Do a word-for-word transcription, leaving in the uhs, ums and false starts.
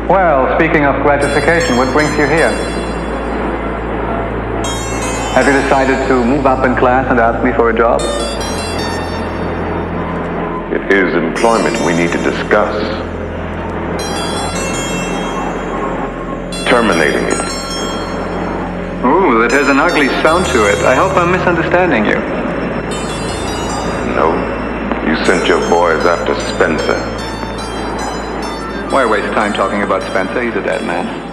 Well, speaking of gratification, what brings you here? Have you decided to move up in class and ask me for a job? It is employment we need to discuss. Terminating it. Ooh, that has an ugly sound to it. I hope I'm misunderstanding you. No, you sent your boys after Spencer. Why waste time talking about Spencer? He's a dead man.